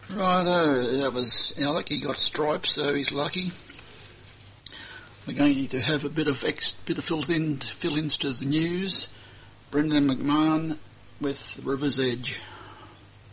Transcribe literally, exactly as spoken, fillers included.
Righto, that was Alec. He got stripes, so he's lucky. We're going to have a bit of ex, bit of fill in, fill ins to the news. Brendan McMahon with River's Edge.